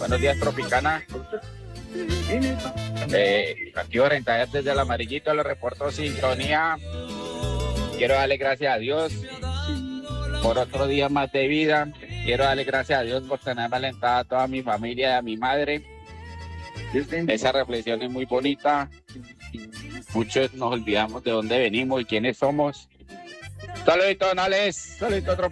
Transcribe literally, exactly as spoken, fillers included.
Buenos días, Tropicana. Eh, aquí Oriental desde el Amarillito, le reporto sintonía. Quiero darle gracias a Dios por otro día más de vida. Quiero darle gracias a Dios por tenerme alentada a toda mi familia y a mi madre. Esa reflexión es muy bonita. Muchos nos olvidamos de dónde venimos y quiénes somos. Saluditos, Nales. Saluditos, Tropicana.